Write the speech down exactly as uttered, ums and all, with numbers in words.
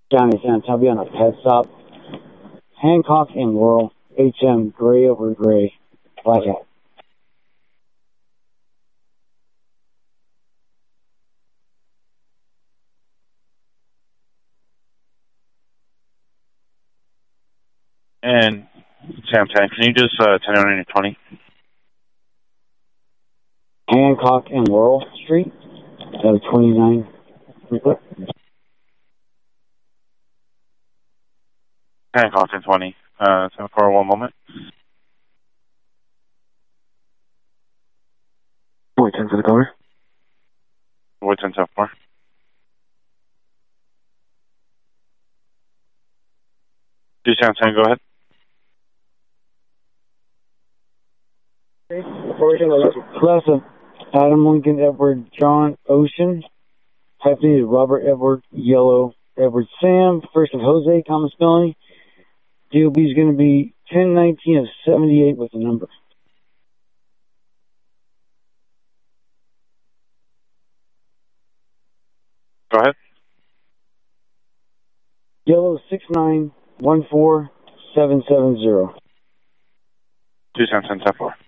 Johnny San Tubby on a pet stop. Hancock and Laurel, H M, gray over gray, black hat. And Sam ten, can you just uh, ten on your twenty? Hancock and Laurel Street, uh, twenty-nine. Hancock and twenty. Uh, so for one moment. Boy, ten for the cover. Boy, ten so far. Two Sam ten, go ahead. Class of Adam Lincoln, Edward John Ocean. Hyphenated Robert Edward Yellow Edward Sam. First of Jose, common spelling. D O B is going to be ten nineteen of seventy-eight with a number. Go ahead. Yellow six nine one four seven seven zero. Two Sam ten so far.